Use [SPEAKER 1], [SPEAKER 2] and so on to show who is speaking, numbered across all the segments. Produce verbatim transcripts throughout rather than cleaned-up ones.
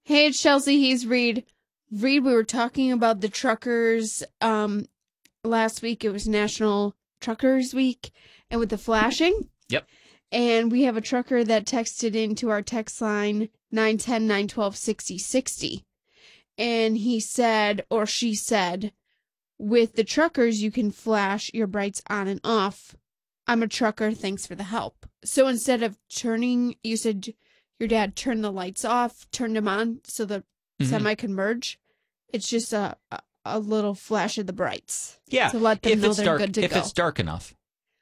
[SPEAKER 1] Hey, it's Chelsea. He's Reed. Reed, we were talking about the truckers. Um, last week it was National Truckers Week, and with the flashing.
[SPEAKER 2] Yep.
[SPEAKER 1] And we have a trucker that texted into our text line nine ten, nine twelve, sixty sixty. And he said, or she said, with the truckers, you can flash your brights on and off. I'm a trucker. Thanks for the help. So instead of turning, you said your dad turned the lights off, turned them on so the mm-hmm. semi can merge. It's just a, a a little flash of the brights.
[SPEAKER 2] Yeah.
[SPEAKER 1] To let them
[SPEAKER 2] if
[SPEAKER 1] know
[SPEAKER 2] it's
[SPEAKER 1] they're
[SPEAKER 2] dark,
[SPEAKER 1] good to
[SPEAKER 2] if
[SPEAKER 1] go.
[SPEAKER 2] If it's dark enough.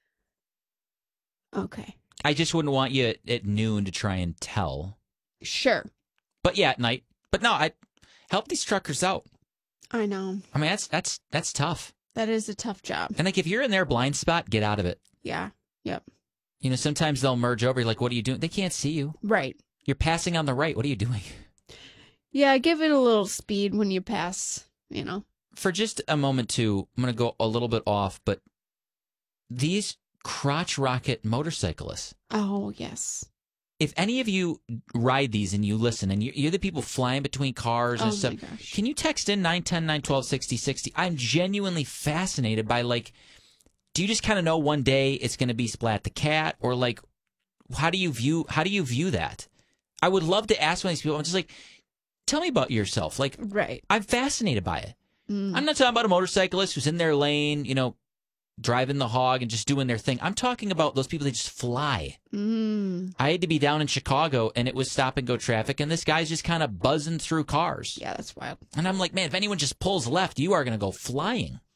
[SPEAKER 1] Okay.
[SPEAKER 2] I just wouldn't want you at, at noon to try and tell.
[SPEAKER 1] Sure.
[SPEAKER 2] But yeah, at night. But no, I help these truckers out.
[SPEAKER 1] I know.
[SPEAKER 2] I mean, that's that's that's tough.
[SPEAKER 1] That is a tough job.
[SPEAKER 2] And like, if you're in their blind spot, get out of it.
[SPEAKER 1] Yeah. Yep.
[SPEAKER 2] You know, sometimes they'll merge over. You're like, what are you doing? They can't see you.
[SPEAKER 1] Right.
[SPEAKER 2] You're passing on the right. What are you doing?
[SPEAKER 1] Yeah, give it a little speed when you pass, you know.
[SPEAKER 2] For just a moment, too, I'm going to go a little bit off, but these crotch rocket motorcyclists.
[SPEAKER 1] Oh, yes.
[SPEAKER 2] If any of you ride these and you listen, and you're the people flying between cars and
[SPEAKER 1] oh
[SPEAKER 2] stuff,
[SPEAKER 1] my gosh.
[SPEAKER 2] Can you text in nine ten, nine twelve, sixty sixty? I'm genuinely fascinated by, like, do you just kind of know one day it's going to be Splat the Cat? Or, like, how do you view how do you view that? I would love to ask one of these people. I'm just like, tell me about yourself. Like,
[SPEAKER 1] right.
[SPEAKER 2] I'm fascinated by it.
[SPEAKER 1] Mm.
[SPEAKER 2] I'm not talking about a motorcyclist who's in their lane, you know, driving the hog and just doing their thing. I'm talking about those people that just fly.
[SPEAKER 1] Mm.
[SPEAKER 2] I had to be down in Chicago, and it was stop-and-go traffic, and this guy's just kind of buzzing through cars.
[SPEAKER 1] Yeah, that's wild.
[SPEAKER 2] And I'm like, man, if anyone just pulls left, you are going to go flying.